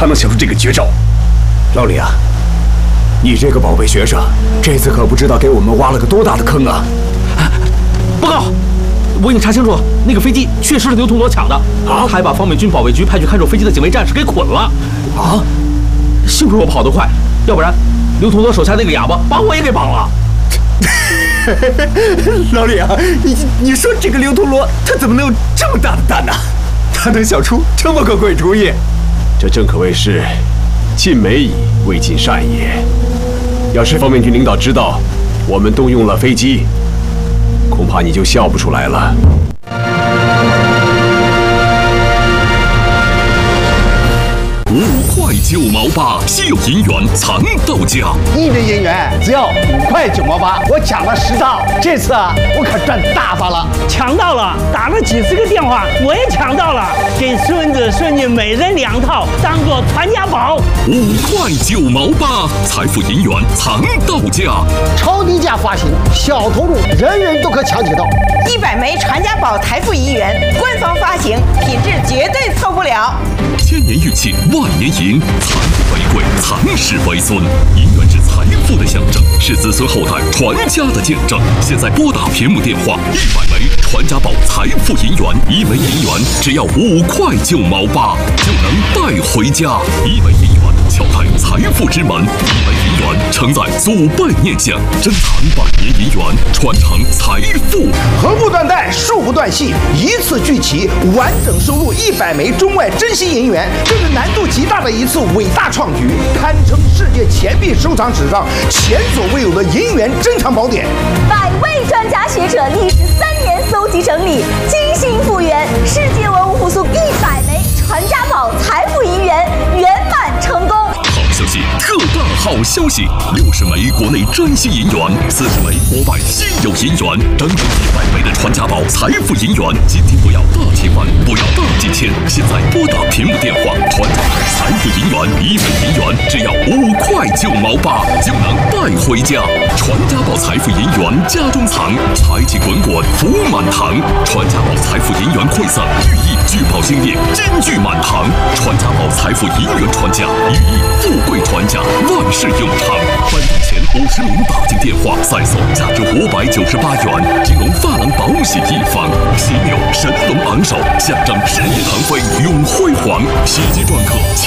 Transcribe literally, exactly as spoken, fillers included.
才能想出这个绝招。老李啊，你这个宝贝学生，这次可不知道给我们挖了个多大的坑啊！ 报告，我已经查清楚，那个飞机确实是刘同罗抢的，啊，还把方美军保卫局派去看守飞机的警卫战士给捆了。啊！幸亏我跑得快，要不然刘同罗手下那个哑巴把我也给绑了。 老李啊，你你说这个刘同罗他怎么能有这么大的胆呢？他能想出这么个鬼主意？ 这正可谓是尽美矣，未尽善也。要是方面军领导知道我们动用了飞机，恐怕你就笑不出来了。 五块九毛八，稀有银元藏到家。 一枚银元只要五块九毛八，我抢了十套，这次啊，我可赚大发了！ 抢到了，打了几十个电话，我也抢到了，给孙子孙女每人两套，当做传家宝。 五块九毛八，财富银元藏到家， 超低价发行，小投入，人人都可抢劫到。 一百枚传家宝财富银元，官方发行，品质绝对错不了。 千年玉器，万年银，财富为贵，藏世为尊。银元是财富的象征，是子孙后代传家的见证。现在拨打屏幕电话，一百枚传家宝财富银元，一枚银元只要五块九毛八，就能带回家。一枚银元敲开财富之门，一枚银元承载祖辈念想，珍藏百年银元，传承财富。 横不断带，竖不断系，一次聚齐，完整收录一百枚中外珍稀银元，这是难度极大的一次伟大创举，堪称世界钱币收藏史上前所未有的银元珍藏宝典。 百位专家学者历时三年搜集整理，精心复原，世界文物复苏一百枚传家宝财富银元圆满成功。 好消息，特大好消息！六十枚国内珍稀银元，四十枚国外稀有银元，整整一百枚的传家宝财富银元。今天不要大几万，不要大几千，现在拨打屏幕电话，传家宝财富银元一枚银元只要五块九毛八，就能带回家。传家宝财富银元家中藏，财气滚滚福满堂。传家宝财富银元馈赠，寓意聚宝兴业，金句满堂。传家宝财富银元传家，寓意富贵传家，万事永长。颁奖前五十名打进电话，再送价值五百九十八元金龙发廊宝玺一方。犀牛神龙昂首，象征事业腾飞永辉煌。喜极篆刻。